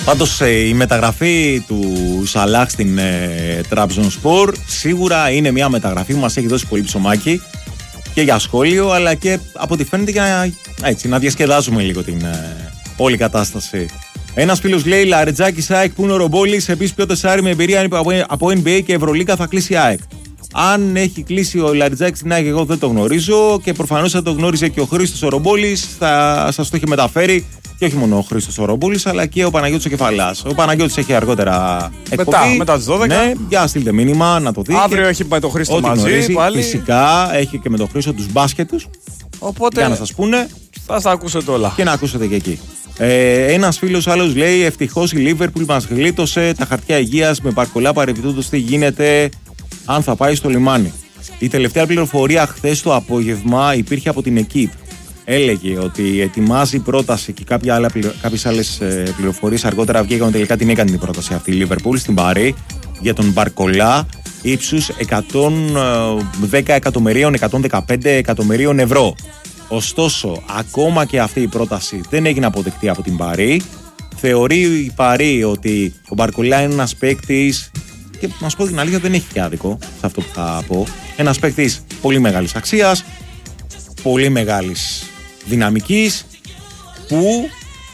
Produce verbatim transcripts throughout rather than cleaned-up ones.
Πάντως η μεταγραφή του Σαλάχ στην ε, Τραμπζονσπορ σίγουρα είναι μια μεταγραφή που μας έχει δώσει πολύ ψωμάκι και για σχόλιο, αλλά και από ό,τι φαίνεται για έτσι, να διασκεδάζουμε λίγο την ε, όλη κατάσταση. Ένας φίλος λέει: Λαρετζάκης ΑΕΚ που είναι ο Ρομπόλης, επίσης ποιο τεσάρι με εμπειρία από εν μπι έι και Ευρωλίγκα θα κλείσει ΑΕΚ. Αν έχει κλείσει ο Λαρετζάκης στην ΑΕΚ, εγώ δεν το γνωρίζω και προφανώς θα το γνώριζε και ο Χρήστος ο Ρομπόλης, θα σας το έχει μεταφέρει. Και όχι μόνο ο Χρήστος ο Ρομπόλης, αλλά και ο Παναγιώτης ο Κεφαλάς. Ο Παναγιώτης έχει αργότερα εκπομπή. Μετά, μετά τις δώδεκα. Ναι, για στείλτε μήνυμα να το δείτε. Αύριο έχει με τον Χρήστο ό,τι μαζί. Γνωρίζει, πάλι. Φυσικά έχει και με τον Χρήστο τους μπάσκετους. Οπότε για να σας πούνε. Θα τα ακούσετε όλα. Και να ακούσετε και εκεί. Ε, ένας φίλος άλλος λέει: ευτυχώς η Λίβερπουλ μας γλίτωσε τα χαρτιά υγείας με Μπαρκολά, παρεμπιπτόντως τι γίνεται αν θα πάει στο λιμάνι. Η τελευταία πληροφορία χθες το απόγευμα υπήρχε από την ΕΚΙΠ. Έλεγε ότι ετοιμάζει πρόταση και κάποια άλλα, κάποιες άλλες πληροφορίες αργότερα βγήκαν τελικά την έκανε την πρόταση αυτή η Λίβερπουλ στην Παρί για τον Μπαρκολά ύψους εκατόν δέκα εκατομμυρίων, εκατόν δεκαπέντε εκατομμυρίων ευρώ. Ωστόσο, ακόμα και αυτή η πρόταση δεν έγινε αποδεκτή από την Παρί. Θεωρεί η Παρί ότι ο Μπαρκολά είναι ένας παίκτης, και να σου πω την αλήθεια δεν έχει και άδικο σε αυτό που θα πω, ένας παίκτης πολύ μεγάλης αξίας, πολύ μεγάλης δυναμικής, που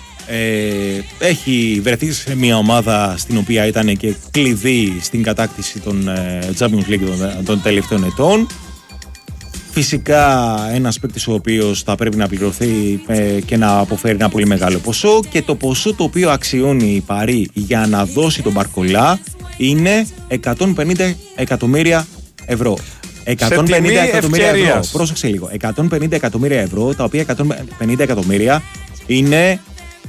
ε, έχει βρεθεί σε μια ομάδα στην οποία ήταν και κλειδί στην κατάκτηση των ε, Champions League των, των τελευταίων ετών. Φυσικά ένας παίκτης ο οποίος θα πρέπει να πληρωθεί ε, και να αποφέρει ένα πολύ μεγάλο ποσό, και το ποσό το οποίο αξιώνει η Παρί για να δώσει τον Μπαρκολά είναι εκατόν πενήντα εκατομμύρια ευρώ. εκατόν πενήντα εκατομμύρια ευρώ. Πρόσεξε λίγο. εκατόν πενήντα εκατομμύρια ευρώ, τα οποία εκατόν πενήντα εκατομμύρια είναι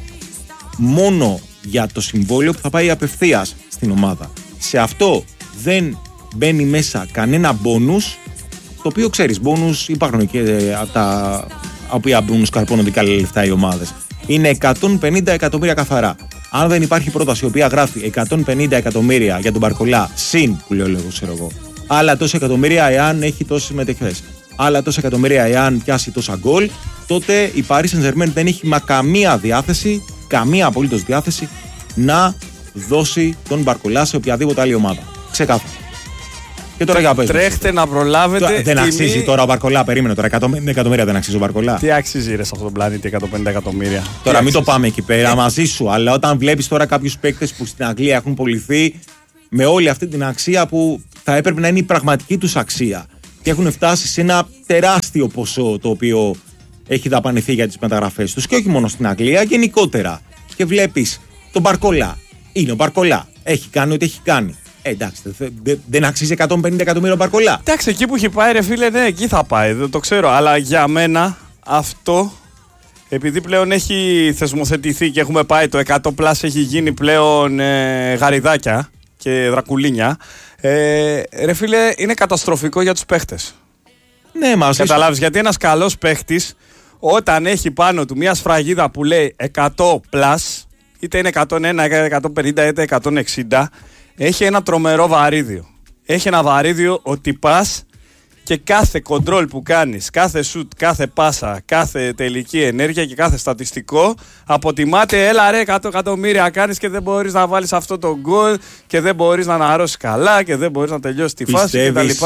μόνο για το συμβόλαιο που θα πάει απευθείας στην ομάδα. Σε αυτό δεν μπαίνει μέσα κανένα μπόνους, το οποίο ξέρεις, μπόνους υπάρχουν και από τα οποία μπόνους καρπώνονται καλά λεφτά οι ομάδες. Είναι εκατόν πενήντα εκατομμύρια καθαρά. Αν δεν υπάρχει πρόταση η οποία γράφει εκατόν πενήντα εκατομμύρια για τον Μπαρκολά, συν που λέω εγώ, ξέρω εγώ, άλλα τόσα εκατομμύρια εάν έχει τόσες μετοχές, άλλα τόσα εκατομμύρια εάν πιάσει τόσα γκολ, τότε η Paris Saint-Germain δεν έχει μα καμία διάθεση, καμία απολύτως διάθεση να δώσει τον Μπαρκολά σε οποιαδήποτε άλλη ομάδα. Ξεκάθαρα. Και τώρα για πες. Τρέχτε να προλάβετε. Τώρα, δεν αξίζει τιμή... τώρα ο Μπαρκολά, περίμενε τώρα. εκατόν πενήντα εκατομμύρια δεν αξίζει ο Μπαρκολά. Τι αξίζει ρε σε αυτόν τον πλανήτη εκατόν πενήντα εκατομμύρια. Τώρα μην το πάμε εκεί πέρα μαζί σου. Αλλά όταν βλέπεις τώρα κάποιους παίκτες που στην Αγγλία έχουν πωληθεί με όλη αυτή την αξία που θα έπρεπε να είναι η πραγματική τους αξία και έχουν φτάσει σε ένα τεράστιο ποσό το οποίο έχει δαπανηθεί για τις μεταγραφές τους, και όχι μόνο στην Αγγλία, γενικότερα. Και βλέπεις τον Μπαρκολά. Είναι ο Μπαρκολά. Έχει κάνει ό,τι έχει κάνει. Ε, εντάξει, δεν δε, δε αξίζει εκατόν πενήντα εκατομμύρια ο Μπαρκολά. Εντάξει, εκεί που έχει πάει, ρε φίλε, ναι, εκεί θα πάει. Δεν το ξέρω. Αλλά για μένα αυτό, επειδή πλέον έχει θεσμοθετηθεί και έχουμε πάει το εκατό πλας, έχει γίνει πλέον ε, γαριδάκια και δρακουλίνια. Ε, ρε φίλε, είναι καταστροφικό για τους παίχτες. Ναι, μας καταλάβεις, γιατί ένας καλός παίχτης, όταν έχει πάνω του μια σφραγίδα που λέει εκατό πλας, είτε είναι εκατόν ένα, εκατόν πενήντα, είτε εκατόν εξήντα, έχει ένα τρομερό βαρύδιο. Έχει ένα βαρύδιο ότι πας και κάθε κοντρόλ που κάνεις, κάθε σουτ, κάθε πάσα, κάθε τελική ενέργεια και κάθε στατιστικό αποτιμάται. Έλα ρε, εκατό εκατομμύρια κάνεις και δεν μπορείς να βάλεις αυτό το γκολ και δεν μπορείς να αναρρώσεις καλά και δεν μπορείς να τελειώσεις τη φάση κτλ.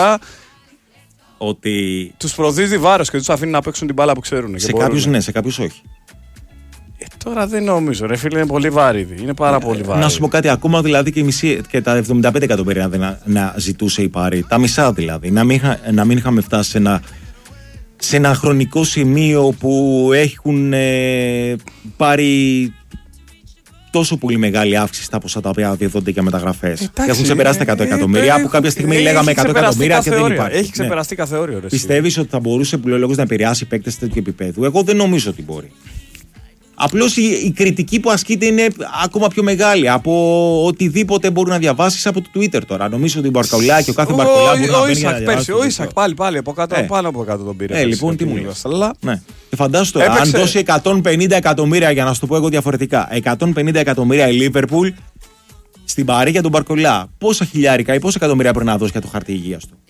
Ότι τους προδίδει βάρος και τους αφήνει να παίξουν την μπάλα που ξέρουν. Σε κάποιους ναι, σε κάποιους όχι. Ε, τώρα δεν νομίζω, ρε φίλε, είναι πολύ βάρυδι. Είναι πάρα ε, πολύ βάρυδι. Να σου πω κάτι, ακόμα δηλαδή και, η μισή, και τα εβδομήντα πέντε εκατομμύρια να, να ζητούσε η Πάρη. Τα μισά δηλαδή. Να μην, να μην είχαμε φτάσει σε ένα, σε ένα χρονικό σημείο που έχουν ε, πάρει τόσο πολύ μεγάλη αύξηση στα ποσά τα οποία διαδόνται για μεταγραφές. Και έχουν ξεπεράσει τα εκατό εκατομμύρια, που κάποια στιγμή λέγαμε εκατό εκατομμύρια και δεν υπάρχει. Έχει ξεπεραστεί κάθε όριο. Πιστεύεις ότι θα μπορούσε πλέον να επηρεάσει παίκτες τέτοιου επίπεδου? Εγώ δεν νομίζω ότι μπορεί. Απλώς η, η κριτική που ασκείται είναι ακόμα πιο μεγάλη από οτιδήποτε μπορεί να διαβάσεις από το Twitter τώρα. Νομίζω ότι ο Μπαρκολά και ο κάθε Μπαρκολά μπορεί να μπαίνει να διαβάσει. Ο Ισακ πάλι, πάλι από κάτω, ε. πάνω από κάτω τον πήρε. Ε, λοιπόν, τι μου λες. Ναι. Και φαντάσου τώρα, αν δώσει εκατόν πενήντα εκατομμύρια, για να σου το πω εγώ διαφορετικά, εκατόν πενήντα εκατομμύρια η Λίβερπουλ στην Παρί για τον Μπαρκολά, πόσα χιλιάρικα ή πόσα εκατομμύρια πρέπει να δώσει για το χαρτί υγείας του?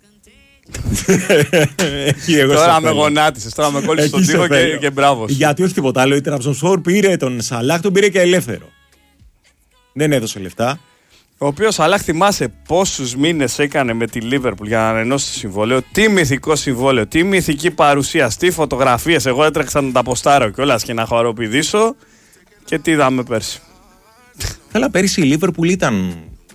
Τώρα με γονάτισες, τώρα με κόλλησες στον τοίχο και, και μπράβο. Γιατί όχι τίποτα άλλο, η Τραμπζονσπορ πήρε τον Σαλάχ, τον πήρε και ελεύθερο. Δεν έδωσε λεφτά. Ο οποίος, αλλά θυμάσαι πόσους μήνες έκανε με τη Λίβερπουλ για να ανανεώσει το συμβόλαιο. Τι μυθικό συμβόλαιο, τι μυθική παρουσία, τι φωτογραφίες. Εγώ έτρεξα να τα ποστάρω κιόλας και να χοροπηδήσω. Και τι είδαμε πέρσι. Καλά, πέρσι η Λίβερπουλ ήταν.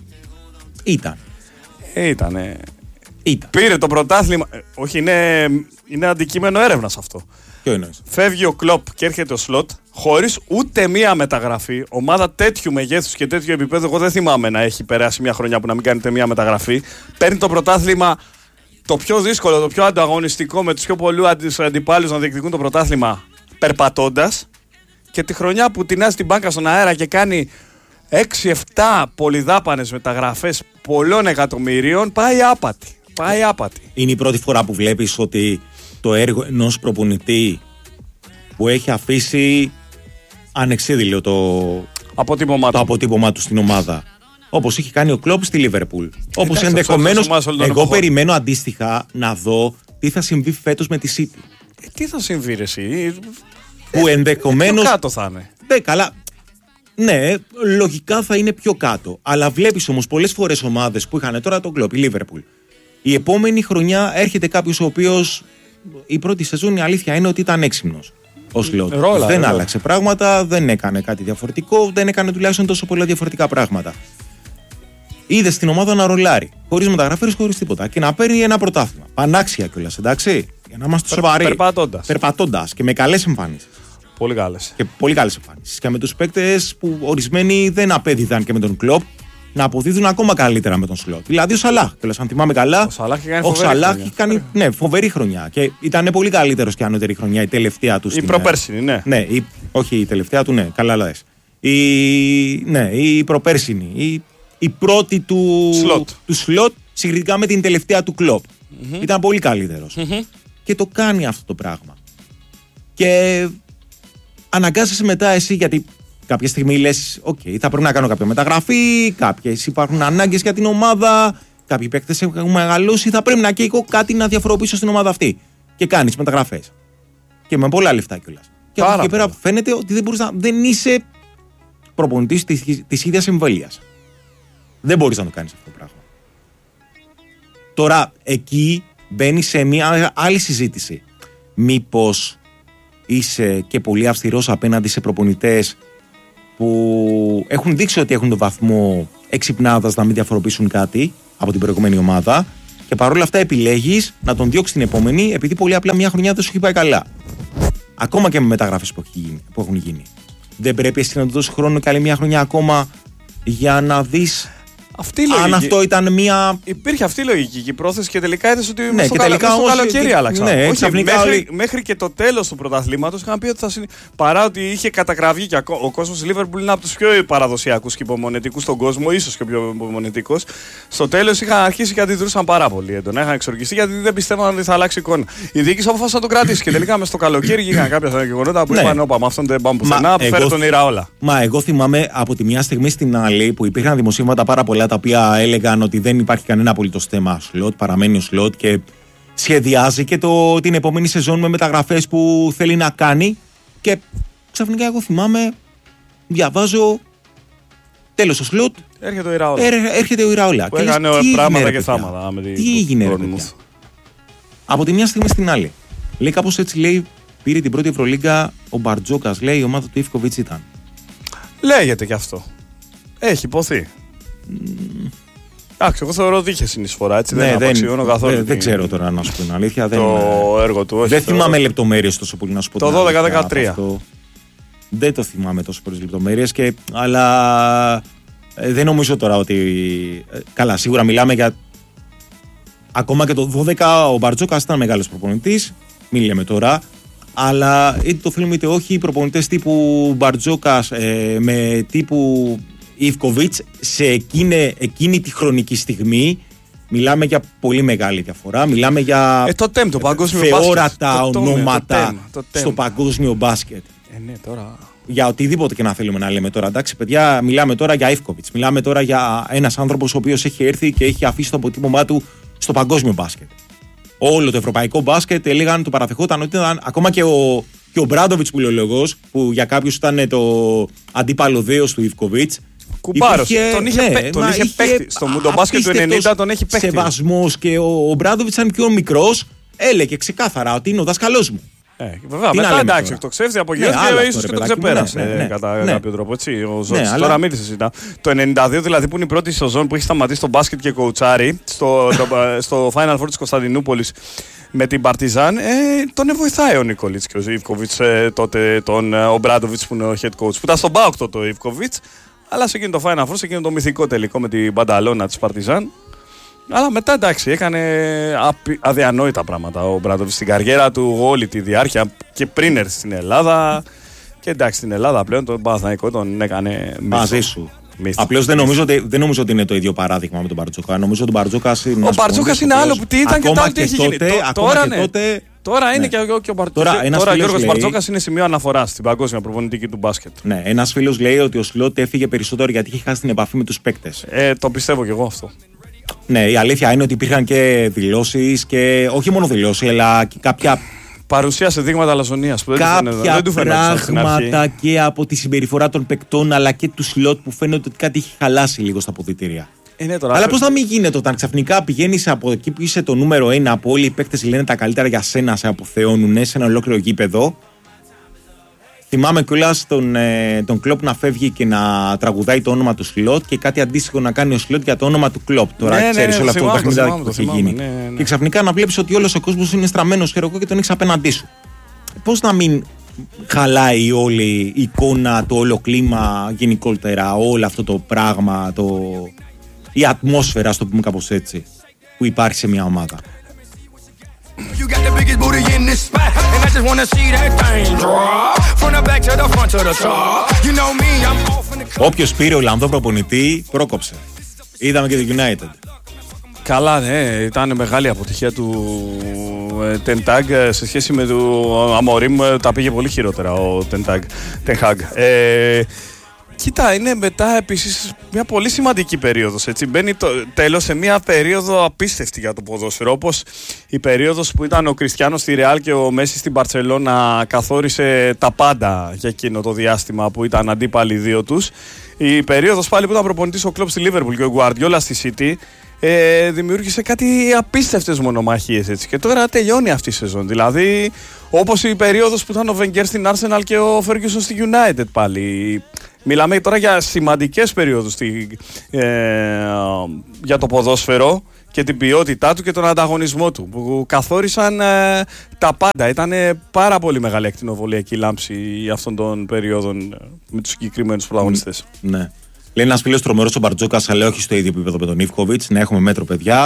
Ήταν. Ε, ήτανε. Ήταν. Πήρε το πρωτάθλημα. Ε, όχι, είναι, είναι αντικείμενο έρευνας αυτό. Ποιο εννοείς? Φεύγει ο Κλοπ και έρχεται ο Σλοτ χωρίς ούτε μία μεταγραφή. Ομάδα τέτοιου μεγέθους και τέτοιου επίπεδου, εγώ δεν θυμάμαι να έχει περάσει μια χρονιά που να μην κάνετε μία μεταγραφή. Παίρνει το πρωτάθλημα, το πιο δύσκολο, το πιο ανταγωνιστικό, με τους πιο πολλούς αντιπάλους να διεκδικούν το πρωτάθλημα περπατώντας. Και τη χρονιά που τεινάζει την μπάνκα στον αέρα και κάνει έξι εφτά πολυδάπανες μεταγραφές πολλών εκατομμυρίων, πάει άπατη. Πάει άπατη. Είναι η πρώτη φορά που βλέπεις ότι το έργο ενός προπονητή που έχει αφήσει ανεξίδηλο το αποτύπωμά το του. αποτύπωμά του στην ομάδα. Όπως είχε κάνει ο Κλοπ στη Λίβερπουλ. Όπως ενδεχομένως. Εγώ περιμένω αντίστοιχα να δω τι θα συμβεί φέτος με τη City. Ε, τι θα συμβεί, ρε εσύ. Που ενδεχομένως. Πιο κάτω θα είναι. Ναι, καλά. Ναι, λογικά θα είναι πιο κάτω. Αλλά βλέπεις όμως πολλές φορές ομάδες που είχαν τώρα τον Κλοπ, η Λίβερπουλ. Η επόμενη χρονιά έρχεται κάποιος ο οποίος. Η πρώτη σεζόν η αλήθεια είναι ότι ήταν έξυπνος. Ο Σλότ. Δεν ρόλα. Άλλαξε πράγματα, δεν έκανε κάτι διαφορετικό, δεν έκανε τουλάχιστον τόσο πολλά διαφορετικά πράγματα. Είδε στην ομάδα να ρολάρει. Χωρίς μεταγραφές, χωρίς τίποτα. Και να παίρνει ένα πρωτάθλημα. Πανάξια κιόλας, εντάξει. Για να είμαστε σοβαροί. Περπατώντας. Περπατώντας και με καλές εμφανίσεις. Πολύ καλές. Και πολύ καλές εμφανίσεις. Και με τους παίκτες που ορισμένοι δεν απέδιδαν και με τον Κλοπ, να αποδίδουν ακόμα καλύτερα με τον Σλότ. Δηλαδή ο Σαλάχ. Κιόλας, αν θυμάμαι καλά. Ο Σαλάχ είχε κάνει, ο Σαλάχ είχε κάνει ναι, φοβερή χρονιά. Και ήταν πολύ καλύτερος και ανώτερη χρονιά η τελευταία του. Η προπέρσινη, ναι. Ναι, η, όχι η τελευταία του, ναι, καλά λες. Η, ναι, η προπέρσινη. Η, η πρώτη του Σλότ. του Σλότ συγκριτικά με την τελευταία του Κλοπ. Mm-hmm. Ήταν πολύ καλύτερος. Mm-hmm. Και το κάνει αυτό το πράγμα. Και αναγκάζεσαι μετά εσύ, γιατί κάποια στιγμή λες, οκ, okay, θα πρέπει να κάνω κάποια μεταγραφή, κάποιες υπάρχουν ανάγκες για την ομάδα, κάποιοι παίκτες έχουν μεγαλώσει, θα πρέπει να καίω κάτι να διαφοροποιήσω στην ομάδα αυτή. Και κάνεις μεταγραφές. Και με πολλά λεφτά κιόλας. Και από εκεί και πέρα φαίνεται ότι δεν, μπορείς να, δεν είσαι προπονητής της, της ίδιας εμβέλειας. Δεν μπορείς να το κάνεις αυτό το πράγμα. Τώρα, εκεί μπαίνει σε μια άλλη συζήτηση. Μήπως είσαι και πολύ αυστηρός απέναντι σε προπονητές που έχουν δείξει ότι έχουν τον βαθμό εξυπνάδας να μην διαφοροποιήσουν κάτι από την προηγούμενη ομάδα και παρόλα αυτά επιλέγεις να τον διώξεις την επόμενη επειδή πολύ απλά μια χρονιά δεν σου έχει πάει καλά. Ακόμα και με μεταγραφές που, που έχουν γίνει. Δεν πρέπει εσύ να του δώσεις χρόνο και άλλη μια χρονιά ακόμα για να δεις αυτή αν αυτό ήταν μια. Υπήρχε αυτή η λογική και η πρόθεση και τελικά είδες ότι ναι, στο, και καλο... τελικά στο καλοκαίρι και... άλλαξαν. Ναι, όχι, μέχρι, όλοι... μέχρι και το τέλος του πρωταθλήματος είχαν πει ότι θα συν... παρά ότι είχε καταγραφεί και ο κόσμος της Λίβερπουλ είναι από τους πιο παραδοσιακούς και υπομονετικούς στον κόσμο, ίσως και πιο υπομονετικός. Στο τέλος είχαν αρχίσει και αντιδρούσαν πάρα πολύ έντονα. Είχαν εξοργιστεί γιατί δεν πιστεύαν ότι θα αλλάξει εικόνα. Η διοίκηση αποφάσισε να τον κρατήσει και τελικά μες στο καλοκαίρι είχαν κάποια γεγονότα που είπαν: όπα, με αυτόν δεν πάμε πουθενά, φέρε τον Ιραόλα. Μα εγώ θυμάμαι από τη μια στιγμή στην άλλη που υπήρχαν δημοσίευματα πάρα πολλά τα οποία έλεγαν ότι δεν υπάρχει κανένα απολύτως θέμα Σλότ, παραμένει ο Σλότ και σχεδιάζει και το, την επόμενη σεζόν με μεταγραφές που θέλει να κάνει. Και ξαφνικά εγώ θυμάμαι, διαβάζω, τέλος ο Σλότ, έρχεται ο Ιραόλα. Έρ, έρχεται ο Ιραόλα. Που έκανε πράγματα και θάματα. Τι έγινε, ρε παιδιά. Από τη μια στιγμή στην άλλη. Λέει κάπως έτσι, λέει, πήρε την πρώτη Ευρωλίγκα ο Μπαρτζόκας, λέει, η ομάδα του Ιβκοβίτς ήταν. Λέγεται κι αυτό. Έχει υποθεί. Mm. Εντάξει, εγώ θεωρώ ότι είχε συνεισφορά, έτσι, ναι, δεν δεν απαξιώνω καθόλου. Δεν, δεν ξέρω τώρα να σου πω την αλήθεια. Το δεν, έργο του, όχι. Δεν θυμάμαι θεωρώ... λεπτομέρειες τόσο πολύ να σου πω το την αλήθεια. δώδεκα δεκατρία. Δεν το θυμάμαι τόσο πολλές λεπτομέρειες, και, αλλά ε, δεν νομίζω τώρα ότι... Ε, καλά, σίγουρα μιλάμε για... Ακόμα και το δώδεκα ο Μπαρτζόκας ήταν μεγάλος προπονητής, μην λέμε τώρα, αλλά είτε το θέλουμε είτε όχι, οι προπονητές τύπου Μπαρτζόκας ε, με τύπου Ιβκοβίτς σε εκείνη, εκείνη τη χρονική στιγμή μιλάμε για πολύ μεγάλη διαφορά. Μιλάμε για ε, το τέμ, το παγκόσμιο θεόρατα μπάσκετ. ονόματα το το το στο παγκόσμιο μπάσκετ. Ε, ναι, τώρα... Για οτιδήποτε και να θέλουμε να λέμε τώρα. Εντάξει, παιδιά, μιλάμε τώρα για Ιβκοβίτς. Μιλάμε τώρα για ένας άνθρωπος ο οποίος έχει έρθει και έχει αφήσει το αποτύπωμά του στο παγκόσμιο μπάσκετ. Όλο το ευρωπαϊκό μπάσκετ έλεγαν, το παραδεχόταν ότι ήταν ακόμα και ο, και ο Μπράντοβιτς που λέει ο λόγος, που για κάποιους ήταν το αντίπαλο δέος του Ιβκοβίτς. Κουμπάρος. Τον είχε, ναι, τον είχε παίκτη. Στο Μουντομπάσκετ του ενενήντα τον έχει παίκτη. Σεβασμός και ο, ο Μπράντοβιτς, ήταν πιο μικρός, έλεγε ξεκάθαρα ότι είναι ο δάσκαλός μου. Ε, βέβαια, τι μετά εντάξει, το ξέφτει από γύρω και ίσως και το ξεπέρασε ναι, ναι, κατά ναι. κάποιο τρόπο. Έτσι, ο Ζώτης. Ναι, τώρα αλλά... μην συζητά. Το ενενήντα δύο δηλαδή που είναι η πρώτη σεζόν που έχει σταματήσει το μπάσκετ και κοουτσάρι στο, στο Final Four της Κωνσταντινούπολης με την Παρτιζάν, ε, τον βοηθάει ο Νικολίτς και ο Ιβκοβιτς ε, τότε, τον ο Μπράντοβιτς που είναι ο head coach. Που ήταν στον Πάοκτο το Ιβκοβιτς, αλλά σε εκείνο το Final Four, σε εκείνο το μυθικό τελικό με την Μπανταλώνα της Παρτιζάν. Αλλά μετά εντάξει, έκανε αδιανόητα πράγματα ο Μπράντοβιτς στην καριέρα του όλη τη διάρκεια και πριν έρθει στην Ελλάδα. Και εντάξει, στην Ελλάδα πλέον τον Παναθηναϊκό τον έκανε μαζί σου. Απλώς δεν, δεν νομίζω ότι είναι το ίδιο παράδειγμα με τον Μπαρτζόκα. Νομίζω ότι ο Μπαρτζόκας είναι. Ο Μπαρτζόκας είναι άλλο που τι ήταν και τώρα τι έχει γίνει. Τώρα ναι. Τότε... Τώρα είναι ναι. και ο Μπαρτζόκας. Τώρα, τώρα ο Γιώργος Μπαρτζόκας είναι σημείο αναφοράς στην παγκόσμια προπονητική του μπάσκετ. Ναι, ένας φίλος λέει ότι ο Σλότ έφυγε περισσότερο γιατί είχε χάσει την επαφή με τους παίκτες. Ε, το πιστεύω κι εγώ αυτό. Ναι, η αλήθεια είναι ότι υπήρχαν και δηλώσεις και όχι μόνο δηλώσεις, αλλά και κάποια. Παρουσίασε δείγματα αλαζονίας που κάποια δεν του πράγματα και από τη συμπεριφορά των παικτών αλλά και του Σλότ που φαίνεται ότι κάτι έχει χαλάσει λίγο στα αποδυτήρια. Είναι τώρα, αλλά πώς να μην γίνεται όταν ξαφνικά πηγαίνεις από εκεί που είσαι το νούμερο ένα, που όλοι οι παίκτες λένε τα καλύτερα για σένα, σε αποθεώνουν σε ένα ολόκληρο γήπεδο. Θυμάμαι κιόλας τον, ε, τον Κλοπ να φεύγει και να τραγουδάει το όνομα του Σλότ και κάτι αντίστοιχο να κάνει ο Σλότ για το όνομα του Κλοπ. Τώρα ναι, ξέρεις ναι, ναι, όλο αυτό το παιχνίδι που έχει γίνει. Ναι, ναι. Και ξαφνικά να βλέπεις ότι όλος ο κόσμος είναι στραμμένος χεροκό και τον έχεις απέναντί σου. Πώς να μην χαλάει όλη η εικόνα, το όλο κλίμα γενικότερα, όλο αυτό το πράγμα, το... η ατμόσφαιρα, α το πούμε κάπως έτσι, που υπάρχει σε μια ομάδα. Όποιος πήρε Ολλανδό προπονητή πρόκοψε. Είδαμε και το United. Καλά, ναι, ήταν μεγάλη αποτυχία του Τεντάγκ σε σχέση με του Αμορίμ. Τα πήγε πολύ χειρότερα ο Τεντάγκ. Κοίτα, είναι μετά επίσης μια πολύ σημαντική περίοδος. Έτσι. Μπαίνει το τέλος σε μια περίοδο απίστευτη για το ποδόσφαιρο. Όπως η περίοδος που ήταν ο Κριστιάνο στη Ρεάλ και ο Μέση στην Μπαρτσελώνα, καθόρισε τα πάντα για εκείνο το διάστημα που ήταν αντίπαλοι οι δύο τους. Η περίοδος πάλι που ήταν προπονητής ο Κλοπ στη Λίβερπουλ και ο Γκουαρντιόλα στη Σίτι, ε, δημιούργησε κάτι απίστευτες μονομαχίες. Έτσι. Και τώρα τελειώνει αυτή η σεζόν. Δηλαδή, όπως η περίοδος που ήταν ο Βενγκέρ στην Arsenal και ο Ferguson στη United πάλι. Μιλάμε τώρα για σημαντικές περίοδους στη, ε, για το ποδόσφαιρο και την ποιότητά του και τον ανταγωνισμό του που καθόρισαν ε, τα πάντα. Ήταν πάρα πολύ μεγάλη ακτινοβολιακή λάμψη αυτών των περίοδων με τους συγκεκριμένους πρωταγωνιστές. Ναι. Λέει ένας φίλος τρομερός ο Μπαρτζόκας, αλλά όχι στο ίδιο επίπεδο με τον Ιβκοβιτς. Να έχουμε μέτρο, παιδιά.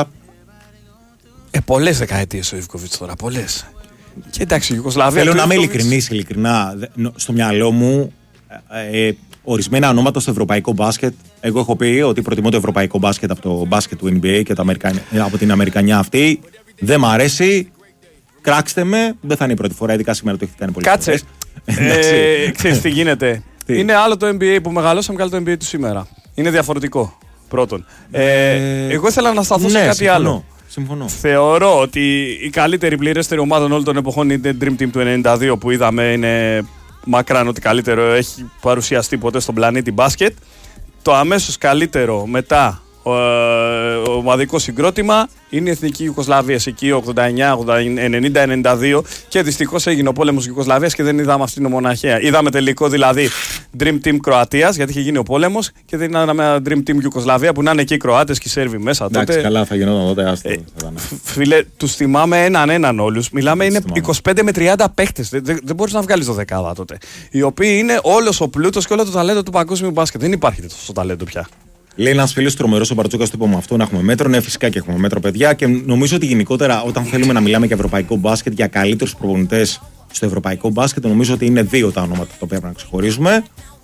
Ε, πολλές δεκαετίες ο Ιβκοβιτς τώρα, πολλές. Και εντάξει, η Ιουγκοσλαβία. Θέλω να είμαι ειλικρινής, ειλικρινά. Στο μυαλό μου. Ε, ορισμένα ονόματα στο ευρωπαϊκό μπάσκετ. Εγώ έχω πει ότι προτιμώ το ευρωπαϊκό μπάσκετ από το μπάσκετ του N B A και το Αμερικαν... από την Αμερικανιά αυτή. Δεν μ' αρέσει. Κράξτε με. Δεν θα είναι η πρώτη φορά, ειδικά σήμερα το έχετε κάνει πολύ. Κάτσε. ε, ξέρεις τι γίνεται. Τι? Είναι άλλο το N B A που μεγαλώσαμε και άλλο το N B A του σήμερα. Είναι διαφορετικό. Πρώτον. Ε, ε, εγώ ήθελα να σταθώ ναι, σε κάτι συμφωνώ. άλλο. Συμφωνώ. Θεωρώ ότι η καλύτερη πληρέστερη ομάδα όλων των εποχών είναι η Dream Team του ενενήντα δύο που είδαμε. Είναι μακράν ότι καλύτερο έχει παρουσιαστεί ποτέ στον πλανήτη μπάσκετ. Το αμέσως καλύτερο μετά ο, ο ομαδικό συγκρότημα είναι η Εθνική Ιουγκοσλαβία εκεί ογδόντα εννιά, ενενήντα, ενενήντα δύο και δυστυχώς έγινε ο πόλεμος Ιουγκοσλαβίας και δεν είδαμε αυτήν την μοναχία. Είδαμε τελικό δηλαδή Dream Team Κροατίας γιατί είχε γίνει ο πόλεμος και δεν είδαμε Dream Team Ιουγκοσλαβία που να είναι και οι Κροάτες και οι Σέρβοι μέσα τότε. Εντάξει, καλά θα γινόταν τότε. Άστο, ε, φίλε, τους θυμάμαι έναν έναν όλους. Μιλάμε είναι είκοσι πέντε με τριάντα παίχτες. Δεν, δεν, δεν μπορείς να βγάλεις το δεκάδα τότε. Οι οποίοι είναι όλος ο πλούτος και όλο το ταλέντο του παγκόσμιου μπάσκετ. Δεν υπάρχει τόσο ταλέντο πια. Λέει ένας φίλος τρομερός ο Μπαρτζόκας, το είπαμε αυτό, να έχουμε μέτρο. Ναι, φυσικά και έχουμε μέτρο, παιδιά. Και νομίζω ότι γενικότερα όταν θέλουμε να μιλάμε για ευρωπαϊκό μπάσκετ, για καλύτερους προπονητές στο ευρωπαϊκό μπάσκετ, νομίζω ότι είναι δύο τα ονόματα τα οποία πρέπει να ξεχωρίζουμε.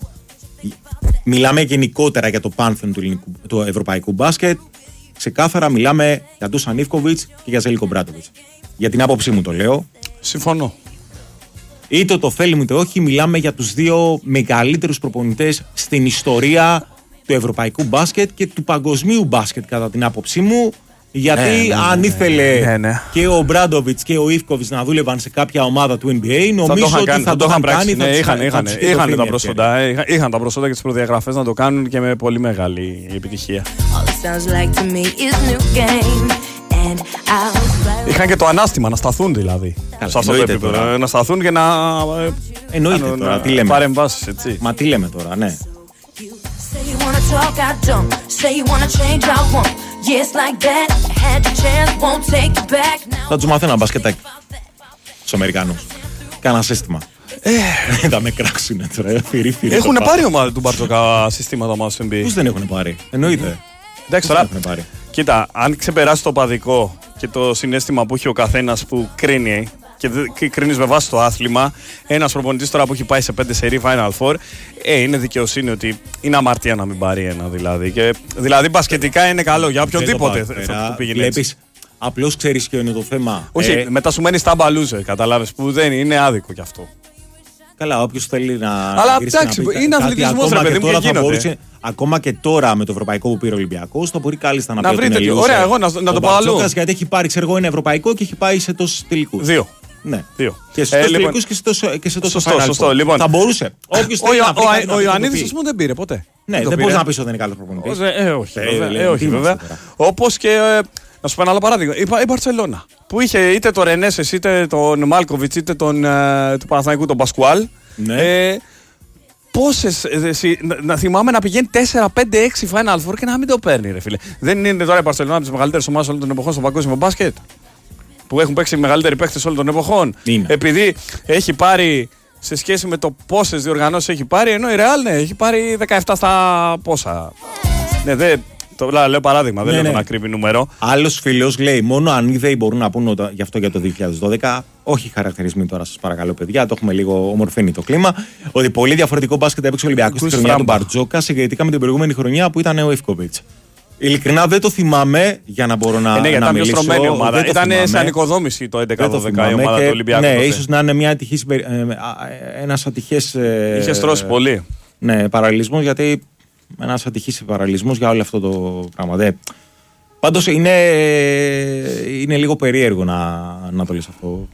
Μιλάμε γενικότερα για το πάνθεν του, ελληνικού, του ευρωπαϊκού μπάσκετ. Ξεκάθαρα μιλάμε για Ντούσαν Ιβκοβιτς και για Ζέλικο Μπράντοβιτς. Για την άποψή μου το λέω. Συμφωνώ. Είτε το θέλουμε είτε όχι, μιλάμε για τους δύο μεγαλύτερους προπονητές στην ιστορία του ευρωπαϊκού μπάσκετ και του παγκοσμίου μπάσκετ, κατά την άποψή μου. Γιατί ναι, ναι, αν ναι, ήθελε ναι, ναι. και ο Μπράντοβιτς και ο Ιβκοβιτς να δούλευαν σε κάποια ομάδα του N B A, νομίζω θα ότι κάνει, θα το είχαν κάνει. Ναι, είχαν, είχαν, είχαν, είχαν τα προσόντα, είχαν, είχαν τα προσόντα και τις προδιαγραφές να το κάνουν και με πολύ μεγάλη επιτυχία. Είχαν και το ανάστημα να σταθούν δηλαδή. Καλά, σε αυτό το επίπεδο. Τώρα. Να σταθούν και να. Εννοείται τώρα, να, τι λέμε. Παρεμβάσεις, έτσι. Μα τι λέμε τώρα, ναι. Θα τους μάθαινα μπασκετάκι στους Αμερικάνους. Κάνα σύστημα. Δεν θα με κράξουνε τώρα. Έχουν πάρει ομάδα του Μπαρτζόκα συστήματα μας στο N B A. Πώς δεν έχουν πάρει, εννοείται. Εντάξει τώρα, κοίτα, αν ξεπεράσει το παδικό και το συναίσθημα που έχει ο καθένας που κρίνει και κρίνεις με βάση το άθλημα, ένας προπονητής τώρα που έχει πάει σε πέντε σερί Final Four, ε, είναι δικαιοσύνη ότι είναι αμαρτία να μην πάρει ένα δηλαδή. Και, δηλαδή μπασκετικά είναι καλό για οποιονδήποτε θα πήγαινε έτσι. Απλώς ξέρεις ποιο είναι το θέμα. Όχι, ε, μετά σου μένει στα μπαλούζε, καταλάβες, που δεν είναι άδικο κι αυτό. Καλά, όποιος θέλει να. Αλλά εντάξει, είναι αθλητισμός ρε παιδί μου και γίνεται. Μπορούσε, ακόμα και τώρα με το ευρωπαϊκό που πήρε ο Ολυμπιακός, θα μπορεί κάλλιστα να, να πει βρείτε ότι είναι ωραία, εγώ να, να το πάω αλλού. Γιατί έχει πάρει, ξέρω εγώ, ένα ευρωπαϊκό και έχει πάει σε τόσους τελικούς. Δύο. Ναι. Δύο. Και σε τόσους τελικούς και σε τόσο, και σε τόσο σωστό, σωστό, λοιπόν. Θα μπορούσε. Όποιος θέλει ο, να ο, ο Ιωαννίδης, ας πούμε, δεν πήρε ποτέ. Ναι, δεν μπορείς να πεις ότι δεν είναι καλός προπονητής. Ε, όχι, ε, όχι βέβαια. Όπως και. Να σου πω ένα άλλο παράδειγμα. Η, η Μπαρτσελώνα. Που είχε είτε τον Ρενέσες, είτε τον Μάλκοβιτς, είτε τον ε, του Παναθηναϊκού τον Πασκουάλ. Ναι. Ε, πόσες. Ε, να, να θυμάμαι να πηγαίνει τέσσερα πέντε έξι Final Four και να μην το παίρνει, ρε φίλε. Δεν είναι τώρα η Μπαρτσελώνα από τις μεγαλύτερες ομάδες όλων των εποχών στο παγκόσμιο μπάσκετ. Που έχουν παίξει οι μεγαλύτεροι παίκτες όλων των εποχών. Είναι. Επειδή έχει πάρει. Σε σχέση με το πόσες διοργανώσεις έχει πάρει, ενώ η Real ναι, έχει πάρει δεκαεπτά στα πόσα. Ναι, δε, το λέω παράδειγμα, δεν ναι, λέω ναι. τον ακρίβει νούμερο. Άλλος φίλος λέει: μόνο αν είδε μπορούν να πούνε γι' αυτό για το δύο χιλιάδες δώδεκα. Όχι χαρακτηρισμοί τώρα, σας παρακαλώ, παιδιά. Το έχουμε λίγο ομορφαίνει το κλίμα. Ότι πολύ διαφορετικό μπάσκετ έπαιξε ο Ολυμπιακός στη χρονιά του Μπαρτζόκα συγκριτικά με την προηγούμενη χρονιά που ήταν ο Ιβκοβιτς. Ειλικρινά δεν το θυμάμαι για να μπορώ να, ε, ναι, να ήταν μιλήσω. Ήταν πιο στρωμένη ομάδα. Ήταν σε ανοικοδόμηση το έντεκα δώδεκα η ομάδα του Ολυμπιακού. Ναι, ίσως να είναι μια ατυχής, ένας ατυχές. Είχε στρώσει πολύ. Ναι, παραλληλισμός, γιατί ένας ατυχής παραλληλισμός για όλο αυτό το πράγμα. Δε. Πάντως είναι, είναι λίγο περίεργο να, να το λες αυτό.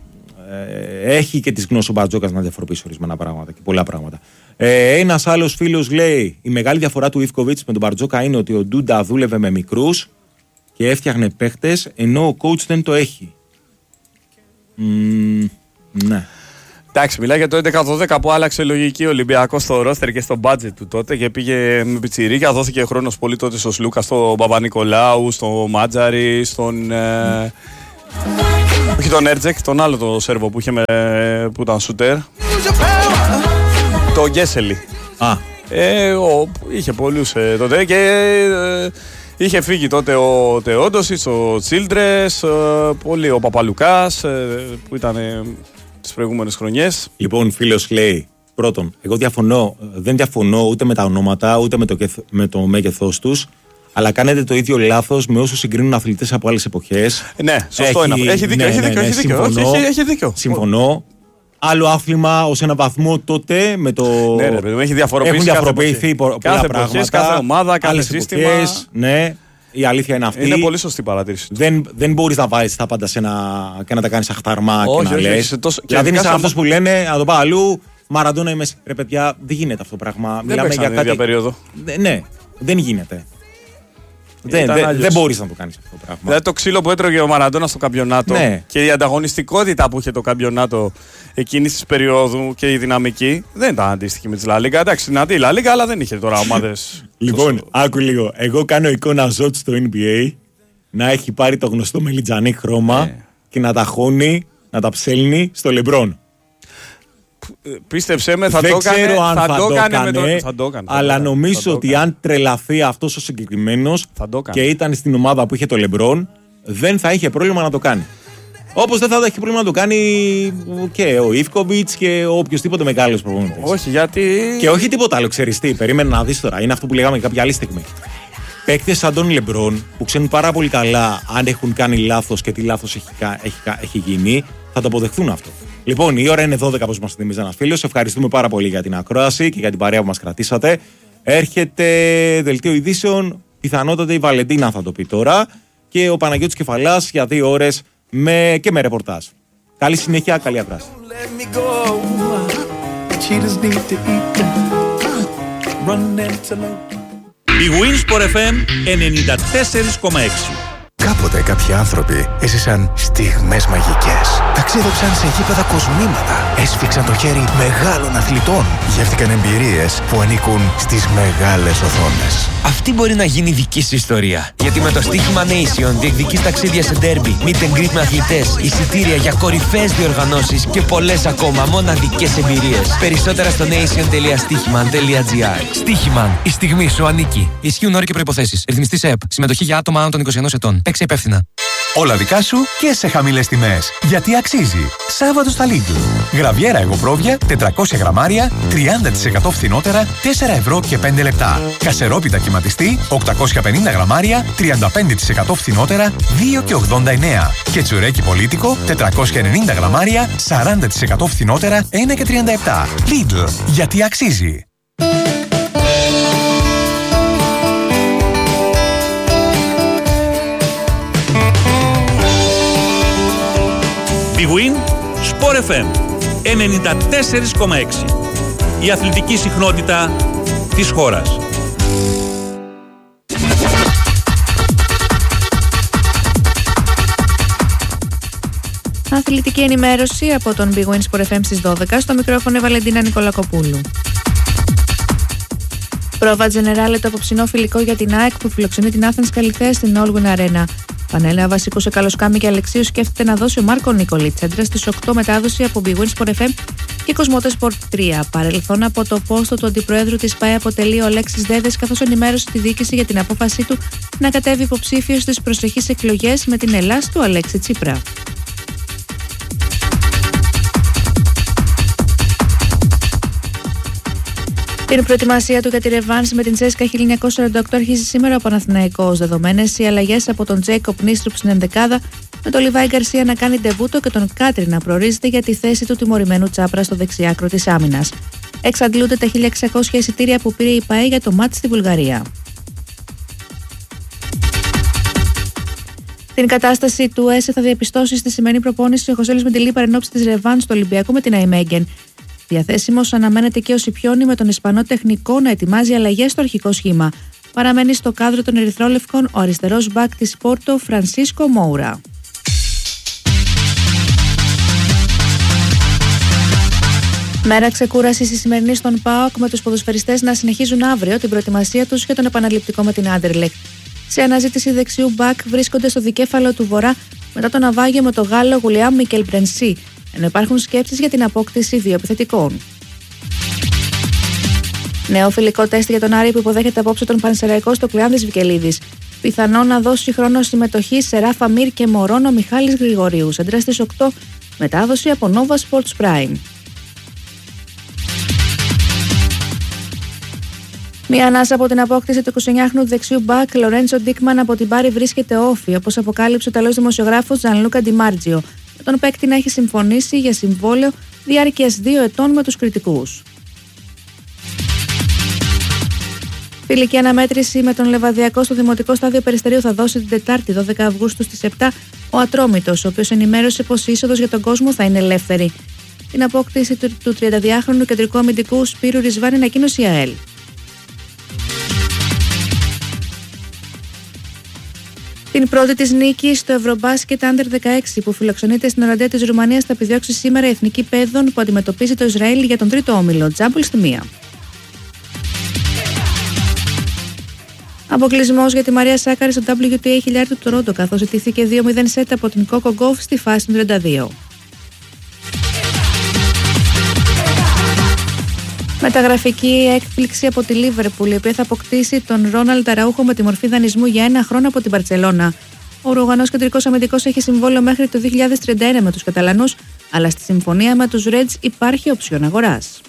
Ε, έχει και τις γνώσεις ο Μπαρτζόκας να διαφοροποιήσει ορισμένα πράγματα και πολλά πράγματα. Ε, ένας άλλος φίλος λέει: η μεγάλη διαφορά του Ιβκοβιτς με τον Μπαρτζόκα είναι ότι ο Ντούντα δούλευε με μικρούς και έφτιαχνε παίχτες, ενώ ο coach δεν το έχει. Mm, ναι. Εντάξει, μιλάει για το έντεκα δώδεκα που άλλαξε λογική ο Ολυμπιακός στο ρόστερ και στο budget του τότε και πήγε με πιτσιρίκια. Δόθηκε χρόνος πολύ τότε στο Σλούκα, στον Παπα-Νικολάου, στον Μάτζαρη, στον. Ε... Όχι τον Έρτζεκ, τον άλλο το Σέρβο που, είχε με, που ήταν σουτέρ. Το Γκέσελι. Α. Ε, ο, είχε πολλούς ε, τότε και ε, είχε φύγει τότε ο Τεόντοσιτς, ο Τσίλντρες, ε, πολύ ο Παπαλουκάς ε, που ήταν ε, τις προηγούμενες χρονιές. Λοιπόν, φίλος λέει: πρώτον, εγώ διαφωνώ, δεν διαφωνώ ούτε με τα ονόματα ούτε με το, με το μέγεθός τους. Αλλά κάνετε το ίδιο λάθος με όσους συγκρίνουν αθλητές από άλλες εποχές. Ναι, σωστό έχει, είναι. Έχει δίκιο, ναι, έχει δίκιο. Ναι, ναι, έχει, δίκιο. Συμφωνώ, έχει, έχει δίκιο. Συμφωνώ. Άλλο άθλημα ως ένα βαθμό τότε με το. Ναι, ρε, παιδί, έχει διαφοροποιηθεί. Έχουν διαφοροποιηθεί πολλά κάθε πράγματα. Εποχές, κάθε ομάδα, κάθε σύστημα. Εποχές, ναι, η αλήθεια είναι αυτή. Είναι πολύ σωστή παρατήρηση. Δεν, δεν μπορείς να βάζεις τα πάντα σε ένα, και να τα κάνεις αχταρμά όχι, και να όχι, λες. τόσο... Δηλαδή είναι σαν αυτούς που λένε: να το πάω αλλού, Μαραντόνα είμαι. Ρε παιδιά, δεν γίνεται αυτό το πράγμα. Δεν Μιλάμε για κάτι. Περίοδο. Ναι, δεν γίνεται. Δεν, δεν, δεν μπορείς να το κάνεις αυτό το πράγμα. Δηλαδή το ξύλο που έτρωγε ο Μαραντόνα στο καμπιονάτο ναι. και η ανταγωνιστικότητα που είχε το καμπιονάτο εκείνης της περίοδου και η δυναμική δεν ήταν αντίστοιχη με τη Λα Λίγκα. Εντάξει, είναι αντί η Λα Λίγκα, αλλά δεν είχε τώρα ομάδες. Λοιπόν, τόσο... άκου λίγο. Εγώ κάνω εικόνα Ζότ στο N B A να έχει πάρει το γνωστό μελιτζανί χρώμα ναι. και να τα χώνει, να τα ψέλνει στο Λεμπρόν. Πίστεψέ με, θα δεν το έκανε. Ξέρω αν θα, θα, το το έκανε, έκανε, το... θα το έκανε. Αλλά θα νομίζω θα ότι αν τρελαθεί αυτός ο συγκεκριμένος και έκανε. ήταν στην ομάδα που είχε το Λεμπρόν, δεν θα είχε πρόβλημα να το κάνει. Όπως δεν θα έχει πρόβλημα να το κάνει και ο Ιβκοβιτς και ο οποιοσδήποτε μεγάλος προπονητής. Όχι, γιατί. Και όχι τίποτα άλλο, ξέρεις τι, περίμενε να δεις τώρα. Είναι αυτό που λέγαμε κάποια άλλη στιγμή. Παίκτες σαν τον Λεμπρόν, που ξέρουν πάρα πολύ καλά αν έχουν κάνει λάθος και τι λάθος έχει, έχει, έχει γίνει, θα το αποδεχθούν αυτό. Λοιπόν, η ώρα είναι δώδεκα, όπως μας θυμίζει ένας φίλος. Ευχαριστούμε πάρα πολύ για την ακρόαση και για την παρέα που μας κρατήσατε. Έρχεται δελτίο ειδήσεων. Πιθανότατα η Βαλεντίνα θα το πει τώρα. και ο Παναγιώτης Κεφαλάς για δύο ώρες με, και με ρεπορτάζ. Καλή συνέχεια, καλή ακράση. Η Winsport εφ εμ ενενήντα τέσσερα κόμμα έξι. Κάποτε κάποιοι άνθρωποι έζησαν στιγμές μαγικές. Ταξίδεψαν σε γήπεδα κοσμήματα. Έσφιξαν το χέρι μεγάλων αθλητών. Γεύτηκαν εμπειρίες που ανήκουν στις μεγάλες οθόνες. Αυτή μπορεί να γίνει δική σου ιστορία. Γιατί με το στοίχημα Nation διεκδικείς ταξίδια σε ντέρμπι, meet and greet με αθλητές, εισιτήρια για κορυφαίες διοργανώσεις και πολλές ακόμα μοναδικές εμπειρίες. Περισσότερα στο nation τελεία στοίχημαν τελεία τζι άρ. Στοίχημαν. Η στιγμή σου ανήκει. Ισχύουν όροι και προϋποθέσεις. Ρυθμιστής ΕΕΠ. Συμμετοχή για άτομα άνω των είκοσι ενός ετών. Παίξε υπεύθυνα. Όλα δικά σου και σε χαμηλές τιμές. Γιατί αξίζει. Σάββατο στα Lidl. Γραβιέρα εγωπρόβια τετρακόσια γραμμάρια, τριάντα τοις εκατό φθηνότερα, τέσσερα ευρώ και πέντε λεπτά. Κασερόπιτα κυματιστή, οκτακόσια πενήντα γραμμάρια, τριάντα πέντε τοις εκατό φθηνότερα, δύο και ογδόντα εννέα. Και τσουρέκι πολίτικο, τετρακόσια ενενήντα γραμμάρια, σαράντα τοις εκατό φθηνότερα, ένα και τριάντα επτά. Lidl. Γιατί αξίζει. Big Win Sport εφ εμ ενενήντα τέσσερα κόμμα έξι. Η αθλητική συχνότητα της χώρας. Αθλητική ενημέρωση από τον Big Win Sport εφ εμ στις δώδεκα. Στο μικρόφωνο Βαλεντίνα Νικολακοπούλου. Πρόβα Τζενεράλε, το απόψινό φιλικό για την ΑΕΚ που φιλοξενεί την Athens Καλυθέα στην Allwyn Arena. Πανέλα βασικού σε Καλοσκάμι και Αλεξίου σκέφτεται να δώσει ο Μάρκο Νίκολη. Τσέντρα στις οκτώ μετάδοση από Big Win Sport εφ εμ και Κοσμοτέ Sport τρία. Παρελθόν από το πόστο του αντιπροέδρου της ΠΑΕ αποτελεί ο Αλέξης Δέδες, καθώς ενημέρωσε τη διοίκηση για την απόφασή του να κατέβει υποψήφιος στις προσεχείς εκλογές με την Ελλάς του Αλέξη Τσίπρα. Την προετοιμασία του για τη ρεβάνση με την Τσέσκα χίλια εννιακόσια σαράντα οκτώ αρχίζει σήμερα ο Παναθηναϊκός. Δεδομένες οι αλλαγές από τον Τζέικοπ Νίστρουπ στην ενδεκάδα, με τον Λιβάη Γκαρσία να κάνει ντεμπούτο και τον Κάτρι να προορίζεται για τη θέση του τιμωρημένου Τσάπρα στο δεξιάκρο της άμυνας. Εξαντλούνται τα χίλια εξακόσια εισιτήρια που πήρε η ΠΑΕ για το μάτς στη Βουλγαρία. Την κατάσταση του ΕΣΕ θα διαπιστώσει στη σημερινή προπόνηση ο Χωσέλης Μεντιλίπαρ εν ώψη της ρεβάνς του Ολυμπιακού με την Αϊμέγγεν. Διαθέσιμος αναμένεται και ο Σιπιόνι με τον Ισπανό τεχνικό να ετοιμάζει αλλαγές στο αρχικό σχήμα. Παραμένει στο κάδρο των Ερυθρόλευκων ο αριστερός μπακ της Πόρτο Φρανσίσκο Μόουρα. Μέρα ξεκούρασης η σημερινή στον ΠΑΟΚ, με τους ποδοσφαιριστές να συνεχίζουν αύριο την προετοιμασία τους για τον επαναληπτικό με την Άντερλεχτ. Σε αναζήτηση δεξιού μπακ βρίσκονται στο δικέφαλο του Βορρά μετά το ναυάγιο με τον Γάλλο Γουλιάμ Μικελ Μπρενσί, ενώ υπάρχουν σκέψεις για την απόκτηση δύο επιθετικών. Νέο φιλικό τεστ για τον Άρη που υποδέχεται απόψε τον Πανσεραϊκό στο Κλεάνδης Βικελίδης. Πιθανό να δώσει χρόνο συμμετοχή σε Ράφα Μύρ και Μωρόνο Μιχάλης Γρηγορίου. Σέντρα στις οκτώ, μετάδοση από Nova Sports Prime. Μία ανάσα από την απόκτηση του εικοσιεννιάχρονου δεξιού μπακ Λορέντσο Ντίκμαν από την Πάρη βρίσκεται όφη, όπως αποκάλυψε ο Ιταλός δημοσιογράφος Τζανλούκα Ντιμάρτζιο, με τον παίκτη να έχει συμφωνήσει για συμβόλαιο διάρκειας δύο ετών με τους κριτικούς. Φιλική αναμέτρηση με τον Λεβαδιακό στο Δημοτικό Στάδιο Περιστερίου θα δώσει την Τετάρτη δώδεκα Αυγούστου στις επτά ο Ατρόμητος, ο οποίος ενημέρωσε πως η είσοδος για τον κόσμο θα είναι ελεύθερη. Την απόκτηση του, του τριανταδυάχρονου κεντρικού αμυντικού Σπύρου Ρισβάνη ανακοίνωσε η ΑΕΛ. Την πρώτη της νίκη στο Ευρωμπάσκετ Under δεκαέξι που φιλοξενείται στην Οραντία της Ρουμανίας θα επιδιώξει σήμερα η Εθνική Παιδών που αντιμετωπίζει το Ισραήλ για τον τρίτο όμιλο. Τζάμπολ στη μία. Αποκλεισμός για τη Μαρία Σάκαρη στο ντάμπλιου τι έι χιλιάδες του Τορόντο, καθώς ιτήθηκε δύο μηδέν σετ από την Coco Gauff στη φάση των τριάντα δύο. Μεταγραφική έκπληξη από τη Λίβερπουλ, η οποία θα αποκτήσει τον Ρόναλντ Αραούχο με τη μορφή δανεισμού για ένα χρόνο από την Μπαρτσελώνα. Ο Ουρουγανός κεντρικός αμυντικός έχει συμβόλαιο μέχρι το δύο χιλιάδες τριάντα ένα με τους Καταλανούς, αλλά στη συμφωνία με τους Reds υπάρχει οψιόν αγοράς.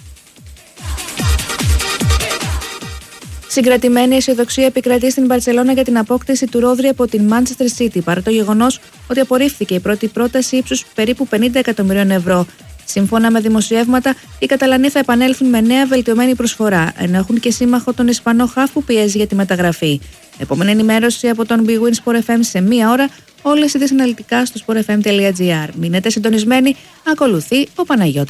Συγκρατημένη αισιοδοξία επικρατεί στην Μπαρτσελώνα για την απόκτηση του Ρόδρυ από την Manchester City, παρά το γεγονός ότι απορρίφθηκε η πρώτη πρόταση ύψους περίπου πενήντα εκατομμυρίων ευρώ. Σύμφωνα με δημοσιεύματα, οι Καταλανοί θα επανέλθουν με νέα βελτιωμένη προσφορά, ενώ έχουν και σύμμαχο τον Ισπανό χαφ που πιέζει για τη μεταγραφή. Επόμενη ενημέρωση από τον Big Win Sport εφ εμ σε μία ώρα. Όλες οι ειδήσεις αναλυτικά στο sport f m τελεία g r. Μείνετε συντονισμένοι. Ακολουθεί ο Παναγιώτης